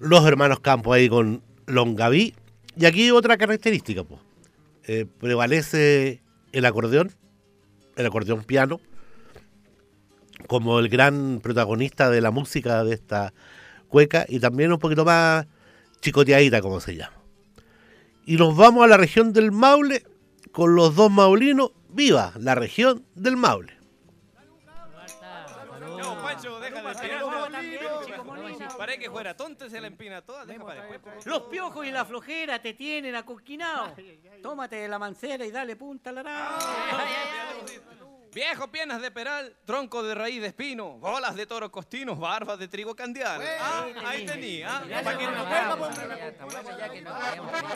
Los hermanos Campos ahí con Longaví. Y aquí otra característica, pues. Prevalece el acordeón piano, como el gran protagonista de la música de esta cueca, y también un poquito más chicoteadita, como se llama. Y nos vamos a la región del Maule con los dos maulinos. ¡Viva la región del Maule! No, Pancho, deja de empinar. Parece que fuera tonto, se la empina toda. Deja para después. Los piojos y la flojera te tienen acoquinado. Tómate la mancera y dale punta al arao. Viejo, piernas de peral, tronco de raíz de espino, bolas de toro costinos, barbas de trigo candial. Ahí tenía.